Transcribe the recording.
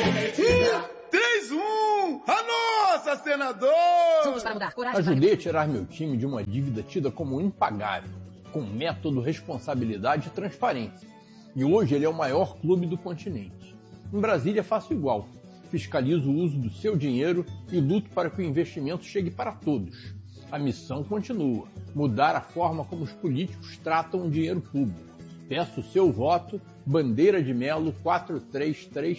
3-1! A nossa, senador! Juntos para mudar. Coragem. Ajudei a tirar meu time de uma dívida tida como impagável, com método, responsabilidade e transparência. E hoje ele é o maior clube do continente. Em Brasília faço igual. Fiscalizo o uso do seu dinheiro e luto para que o investimento chegue para todos. A missão continua: mudar a forma como os políticos tratam o dinheiro público. Peço o seu voto, Bandeira de Melo 433.